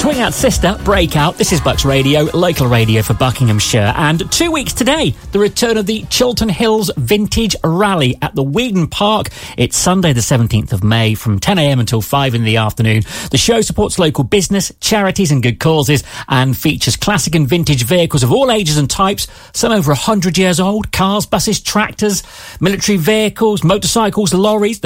Swing Out Sister, Breakout. This is Bucks Radio, local radio for Buckinghamshire. And 2 weeks today, the return of the Chiltern Hills Vintage Rally at the Weedon Park. It's Sunday the 17th of May from 10 a.m. until 5 in the afternoon. The show supports local business, charities and good causes and features classic and vintage vehicles of all ages and types, some over 100 years old, cars, buses, tractors, military vehicles, motorcycles, lorries.